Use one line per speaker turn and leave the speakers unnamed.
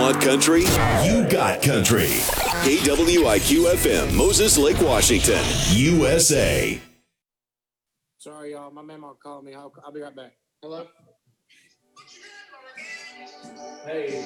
want country? You got country. KWIQ FM, Moses Lake, Washington, USA.
Sorry, y'all. My memo called me. I'll be right back. Hello? Hey,